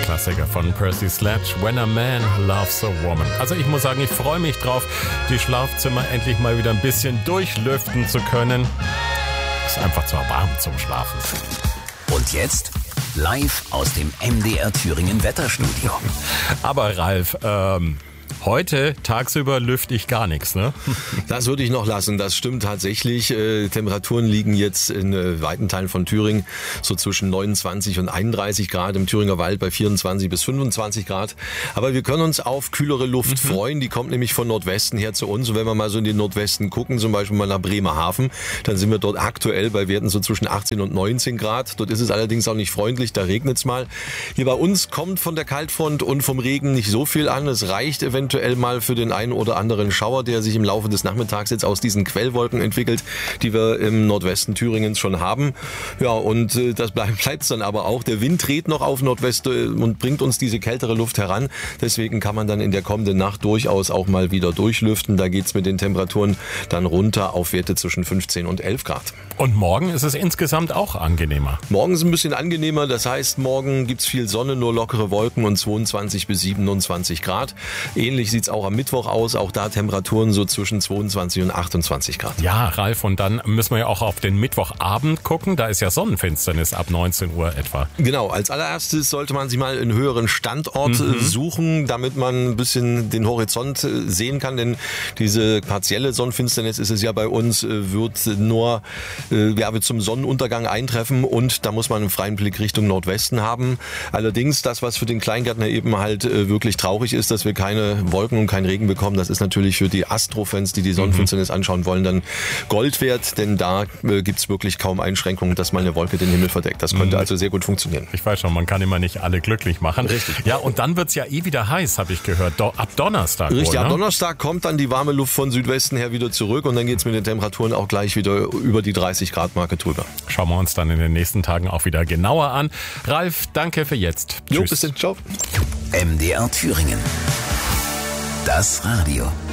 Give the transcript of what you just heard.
Klassiker von Percy Sledge, When a Man Loves a Woman. Also ich muss sagen, ich freue mich drauf, die Schlafzimmer endlich mal wieder ein bisschen durchlüften zu können. Ist einfach zu warm zum Schlafen. Und jetzt live aus dem MDR Thüringen Wetterstudio. Aber Ralf, heute tagsüber lüfte ich gar nichts, ne? Das würde ich noch lassen, das stimmt tatsächlich. Temperaturen liegen jetzt in weiten Teilen von Thüringen so zwischen 29 und 31 Grad, im Thüringer Wald bei 24 bis 25 Grad. Aber wir können uns auf kühlere Luft freuen, die kommt nämlich von Nordwesten her zu uns. Und wenn wir mal so in den Nordwesten gucken, zum Beispiel mal nach Bremerhaven, dann sind wir dort aktuell bei Werten so zwischen 18 und 19 Grad. Dort ist es allerdings auch nicht freundlich, da regnet es mal. Hier bei uns kommt von der Kaltfront und vom Regen nicht so viel an. Es reicht eventuell mal für den einen oder anderen Schauer, der sich im Laufe des Nachmittags jetzt aus diesen Quellwolken entwickelt, die wir im Nordwesten Thüringens schon haben. Ja, und das bleibt dann aber auch. Der Wind dreht noch auf Nordwest und bringt uns diese kältere Luft heran. Deswegen kann man dann in der kommenden Nacht durchaus auch mal wieder durchlüften. Da geht's mit den Temperaturen dann runter auf Werte zwischen 15 und 11 Grad. Und morgen ist es insgesamt auch angenehmer. Morgen ist ein bisschen angenehmer. Das heißt, morgen gibt's viel Sonne, nur lockere Wolken und 22 bis 27 Grad. Ähnlich sieht's auch am Mittwoch aus. Auch da Temperaturen so zwischen 22 und 28 Grad. Ja, Ralf, und dann müssen wir ja auch auf den Mittwochabend gucken. Da ist ja Sonnenfinsternis ab 19 Uhr etwa. Genau, als allererstes sollte man sich mal einen höheren Standort suchen, damit man ein bisschen den Horizont sehen kann. Denn diese partielle Sonnenfinsternis ist es ja bei uns, wird nur wird zum Sonnenuntergang eintreffen und da muss man einen freien Blick Richtung Nordwesten haben. Allerdings das, was für den Kleingärtner eben halt wirklich traurig ist, dass wir keine Wolken und keinen Regen bekommen, das ist natürlich für die Astrofans, die die Sonnenfinsternis anschauen wollen, dann Gold wert, denn da gibt's wirklich kaum Einschränkungen, dass mal eine Wolke den Himmel verdeckt. Das könnte also sehr gut funktionieren. Ich weiß schon, man kann immer nicht alle glücklich machen. Richtig. Ja, und dann wird's ja wieder heiß, habe ich gehört. Ab Donnerstag. Richtig, wohl, ne? Ab Donnerstag kommt dann die warme Luft von Südwesten her wieder zurück und dann geht's mit den Temperaturen auch gleich wieder über die 30 Grad Marke drüber. Schauen wir uns dann in den nächsten Tagen auch wieder genauer an. Ralf, danke für jetzt. Jo, Tschüss. bis dann, ciao. MDR Thüringen. Das Radio.